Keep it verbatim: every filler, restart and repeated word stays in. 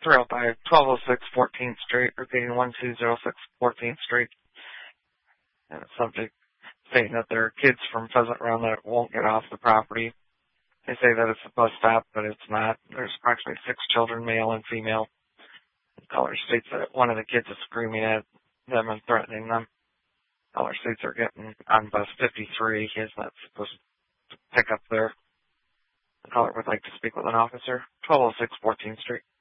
three oh five, twelve oh six fourteenth Street, repeating one two zero six fourteenth Street. And the subject stating that there are kids from Pheasant Run that won't get off the property. They say that it's a bus stop, but it's not. There's approximately six children, male and female. The caller states that one of the kids is screaming at them and threatening them. The caller states they're getting on bus fifty-three. He is not supposed to pick up there. The caller would like to speak with an officer. twelve oh six fourteenth Street.